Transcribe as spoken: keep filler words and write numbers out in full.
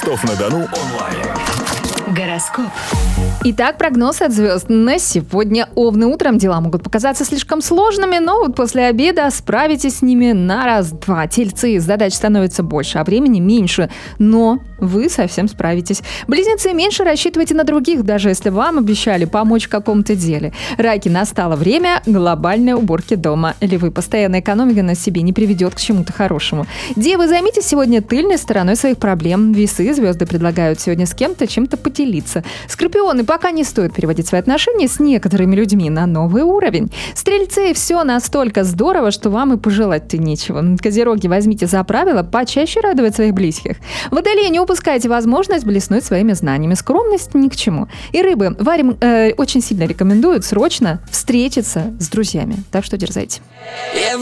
Ростов-на-Дону онлайн. Гороскоп. Итак, прогноз от звезд на сегодня. Овны, утром дела могут показаться слишком сложными, но вот после обеда справитесь с ними на раз-два. Тельцы, задач становится больше, а времени меньше, но вы совсем справитесь. Близнецы, меньше рассчитывайте на других, даже если вам обещали помочь в каком-то деле. Раки, настало время глобальной уборки дома. Львы, постоянная экономика на себе не приведет к чему-то хорошему. Девы, займитесь сегодня тыльной стороной своих проблем. Весы, звезды предлагают сегодня с кем-то чем-то поделиться. Скорпионы, пока не стоит переводить свои отношения с некоторыми людьми на новый уровень. Стрельцы, все настолько здорово, что вам и пожелать-то нечего. Козероги, возьмите за правило почаще радовать своих близких. Водолеи, не упускайте возможность блеснуть своими знаниями. Скромность ни к чему. И рыбы, Варим э, очень сильно рекомендует срочно встретиться с друзьями. Так что дерзайте.